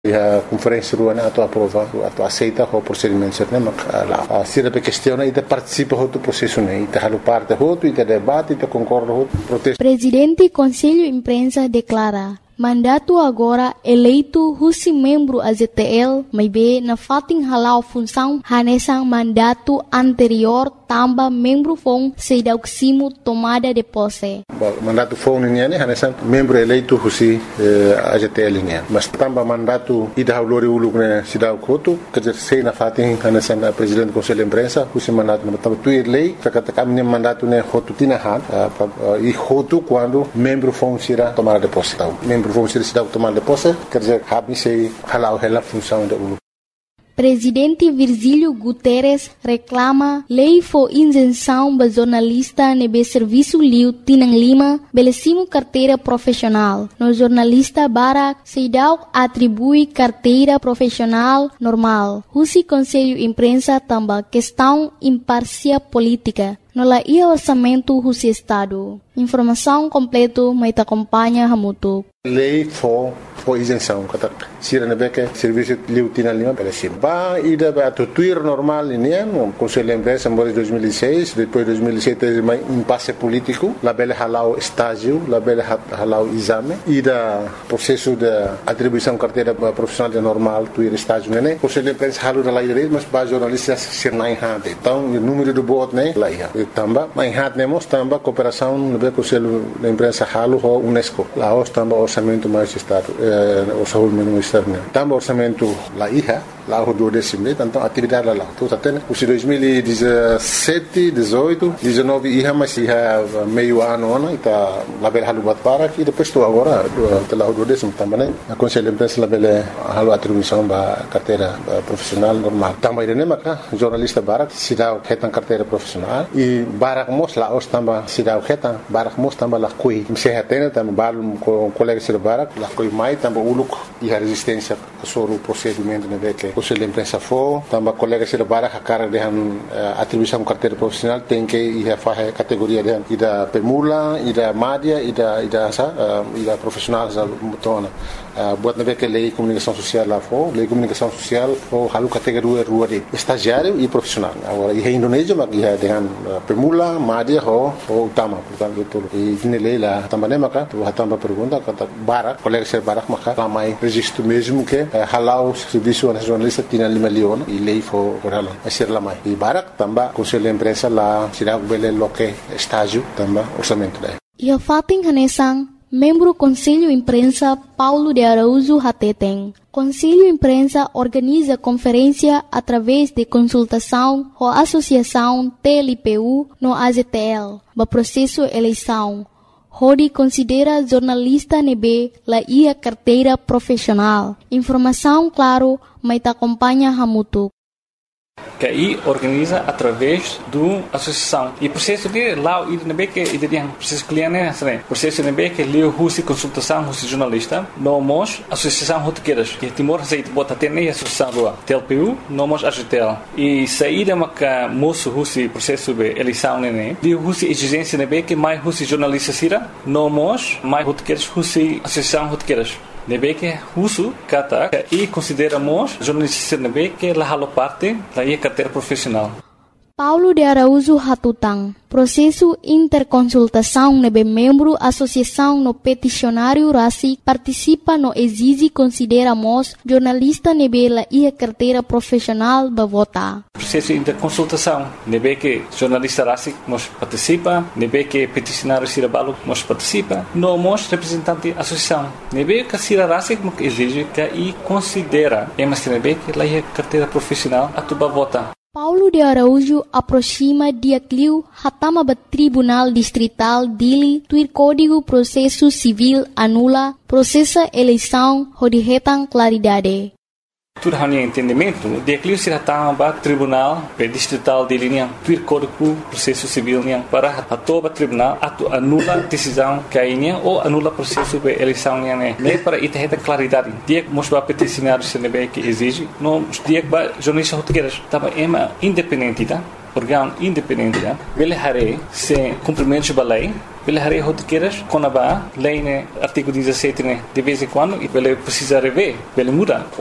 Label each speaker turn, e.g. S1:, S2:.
S1: A conferência ruana a aprova, a aceita o procedimento né, mas se a questão é participa do processo né, e halo parte outro e debate e concorda outro protesto.
S2: Presidente Conselho Imprensa declara mandato agora eleito husi membro AZTL, mas be na fating halau função hanesang mandato anterior tamba membro fong sedauksimo tomada de posse.
S1: Mandato fong niya ne hanesang membro eleito husi AZTL niya. Mas tamba mandato ida haulori uluk ne sidau koto kerja sei na fating hanesang presidente Conselho Imprensa husi mandato na tamba tuir lei katakan ne mandato ne hotu tinahan e hotu quando membro fong sira tomada de posse. Membro vão ser cidade tomar de posse, quer dizer, habem se halau a função da ULU.
S2: Presidente Virgílio Guterres reclama lei for isenção para jornalista nebe serviço liu Tinang Lima belecimo carteira profissional. No jornalista Barak Seidau atribui carteira profissional normal. Husi Conselho Imprensa tamba questão imparcial política. No la ia orçamento husi Estado. Informação completa mas acompanha Hamutuk.
S1: Lei for isenção, kata sira na beca serviço liu Tinang Lima belecimo. Ba ida ba tuir normal ini no Conselho Imprensa em 2006, depois 2007 teve um impasse político, la bela halau estágio, la bela halau exame, ida processo de atribuição carteira profissional de normal, tuir estágio né. Conselho Imprensa halu da lei mas ba jornalistas ser na enhada. Então o número do voto né, lá ia. Tamba, mas enhada nemos tamba cooperação no beco Conselho Imprensa halu ho UNESCO. Lá os tamba orçamento mais estado, o saúde ministério. Tamba orçamento lá ia. Lá o 12º, então atividade lá. Então até o 2017, 18, 19 ia mas ia meio ano né, tá lá bela halu bat para que depois estou agora lá o 12º também. A Conselho Imprensa lá bela halu atribuição ba carteira profissional normal. Também né maca jornalista Barak se dá o retan carteira profissional e Barak mos lá os tamba se dá o retan Barak mos tamba lá coi. Se retena tamba balum com colega se Barak lá coi mai tamba uluk e a resistência sobre o procedimento né que Conselho Imprensa for, também colegas se levar a cara de atribuição carteira profissional tem que ir a fazer categoria de da permula, da média, da profissional da mutona. Buat na que lei comunicação social lá for, lei comunicação social for halu categoria rua de estagiário e profissional. Agora em Indonésia mas ia dengan permula, média ou utama, portanto tudo. E na lei lá também maka, tu também pergunta kata Barak, colega se Barak maka ramai registro mesmo que halau serviço nacionalista Tinang Lima Leon e lei for halau. Asir lamai. E Barak também Conselho Imprensa lá sirag bele loke estágio também orçamento daí.
S2: Ia fating hanesang membro Conselho Imprensa Paulo de Araújo Hateteng. Conselho Imprensa organiza conferência através de consultação com a Associação TLPU no AZTL, no processo eleição. Rodi considera jornalista nebe la ia carteira profissional. Informação claro, mas acompanha Hamutuk.
S3: Que aí organiza através do associação e processo de lá e também que ideia processo cliente né processo também que leu husi consultação husi jornalista nomos associação rotequeiras que Timor aceita bota ter nem associação do TLPU nomos AGTL e saída maca moço husi processo de eleição né de husi exigência também que mais husi jornalista sira nomos mais rotequeiras husi associação rotequeiras nebe que uso kata e consideramos jornalista nebe que la halo parte da carteira profissional.
S2: Paulo de Araújo Hatutang. Processo interconsultação nebe membro associação no peticionário RACI participa no exige consideramos jornalista nebe la ia carteira profissional ba vota.
S3: Processo interconsultação nebe que jornalista RACI nos participa, nebe que peticionário Sirabalo nos participa, nomos representante associação. Nebe que Sira RACI que exige que e considera mas nebe que la ia carteira profissional atuba vota.
S2: Paulo de Araújo aproxima Diacliu Hatama ba Tribunal Distrital Dili tuir Código Processo Civil anula processa eleição rodihetan claridade.
S3: Tudo hanya entendimento de que se ratamba tribunal distrital de linha tuir código processo civil niang para atoba tribunal atu anula decisão kainya ou anula processo de eleição niang ne para ita claridade dia mosba peticionário CNB que exige não dia ba jornalista rotegueiras tava ema independente tá órgão independente, ele haré sem cumprimento da lei, ele haré rotiqueiras com a lei, artigo 17, de vez em quando, e ele precisa rever, ele muda.